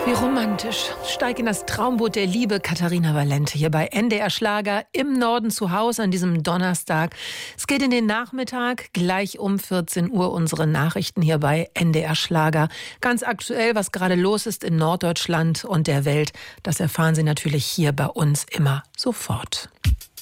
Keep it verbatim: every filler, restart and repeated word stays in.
Wie romantisch. Steig in das Traumboot der Liebe, Katharina Valente, hier bei N D R Schlager im Norden zu Hause an diesem Donnerstag. Es geht in den Nachmittag, gleich um vierzehn Uhr unsere Nachrichten hier bei N D R Schlager. Ganz aktuell, was gerade los ist in Norddeutschland und der Welt, das erfahren Sie natürlich hier bei uns immer sofort.